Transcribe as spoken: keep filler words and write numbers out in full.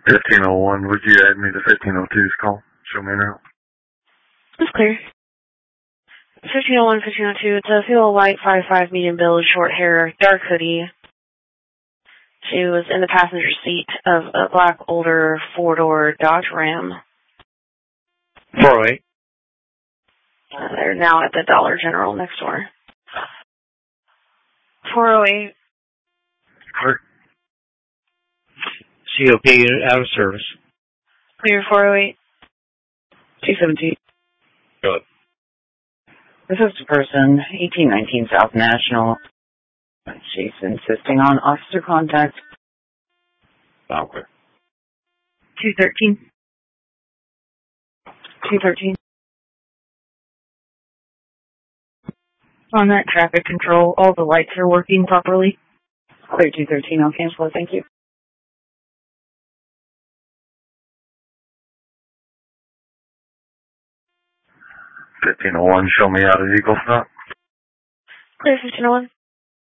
fifteen oh one, would you add me to fifteen oh two's call? Show me now. It's clear. fifteen oh one, fifteen oh two, it's a female white, five five, medium build, short hair, dark hoodie. She was in the passenger seat of a black, older, four-door Dodge Ram. four oh eight. Uh, they're now at the Dollar General next door. four oh eight. Clear. C O P unit out of service. Clear four oh eight. two seventeen. Good. This is the person, eighteen nineteen South National. She's insisting on officer contact. Sound clear. two thirteen. two thirteen. On that traffic control, all the lights are working properly. Clear two thirteen, I'll cancel it, thank you. fifteen oh one, show me out of Eagle Stop. Clear fifteen oh one.